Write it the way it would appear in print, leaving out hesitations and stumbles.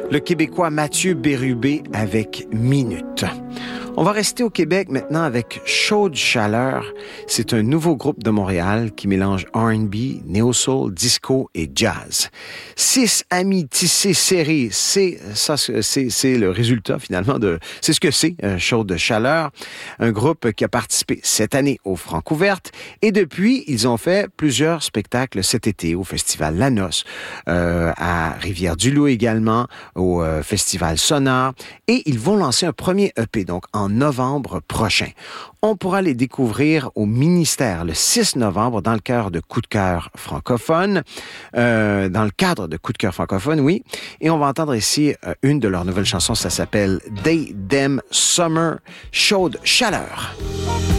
le Québécois Mathieu Bérubé avec Minute. On va rester au Québec maintenant avec Chaude Chaleur. C'est un nouveau groupe de Montréal qui mélange R&B, néo-soul, disco et jazz. 6 amis tissés serrés, c'est le résultat finalement c'est ce que c'est Chaude Chaleur, un groupe qui a participé cette année au Francouverte et depuis ils ont fait plusieurs spectacles cet été au festival La Noce, à Rivière-du-Loup également, au festival Sonar et ils vont lancer un premier EP donc en novembre prochain. On pourra les découvrir au Ministère le 6 novembre dans le cadre de Coup de cœur francophone. Oui. Et on va entendre ici une de leurs nouvelles chansons. Ça s'appelle Day Dem Summer, Chaude Chaleur.